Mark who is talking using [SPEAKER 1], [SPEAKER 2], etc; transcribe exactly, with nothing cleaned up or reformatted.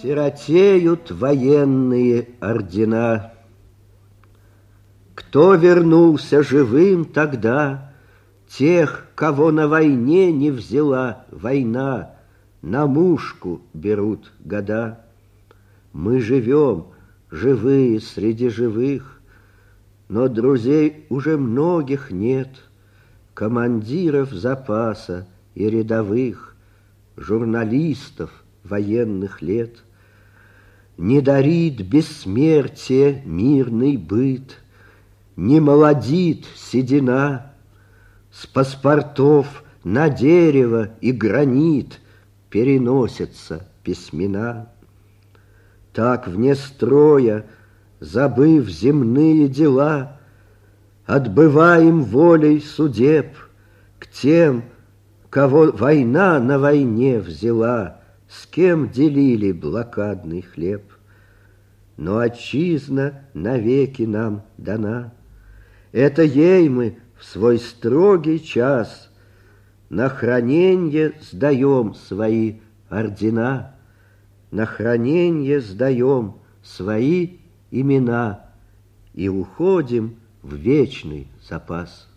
[SPEAKER 1] Сиротеют военные ордена. Кто вернулся живым тогда? Тех, кого на войне не взяла война, на мушку берут года. Мы живем, живые среди живых, но друзей уже многих нет, командиров запаса и рядовых, журналистов военных лет. Не дарит бессмертие мирный быт, не молодит седина. С паспортов на дерево и гранит переносятся письмена. Так вне строя, забыв земные дела, отбываем волей судеб к тем, кого война на войне взяла, с кем делили блокадный хлеб. Но отчизна навеки нам дана. Это ей мы в свой строгий час на храненье сдаем свои ордена, на храненье сдаем свои имена и уходим в вечный запас.